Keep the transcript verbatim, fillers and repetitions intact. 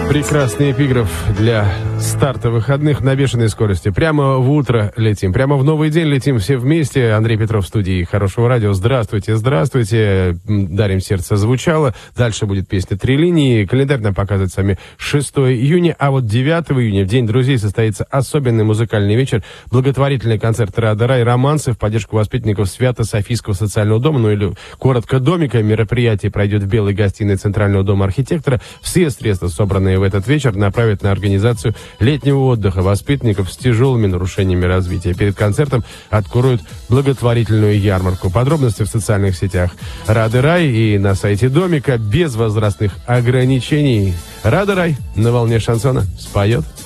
Прекрасный эпиграф для старта выходных на бешеной скорости. Прямо в утро летим, прямо в новый день летим все вместе. Андрей Петров в студии Хорошего радио. Здравствуйте, здравствуйте. Дарим сердце звучало. Дальше будет песня «Три линии». Календарь нам показывает с вами шестое июня, а вот девятого июня, в День друзей, состоится особенный музыкальный вечер. Благотворительный концерт «Рада Рай» романсы в поддержку воспитанников Свято-Софийского социального дома, ну или коротко домика. Мероприятие пройдет в белой гостиной Центрального дома архитектора. Все средства, собранные в этот вечер, направят на организацию летнего отдыха воспитанников с тяжелыми нарушениями развития. Перед концертом откроют благотворительную ярмарку. Подробности в социальных сетях Рады Рай и на сайте домика без возрастных ограничений. Рада Рай на волне шансона споет.